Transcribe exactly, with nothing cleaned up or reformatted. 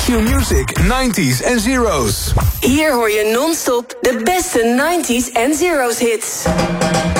Q Music nineties en zeros. Hier hoor je non-stop de beste nineties en zeros hits.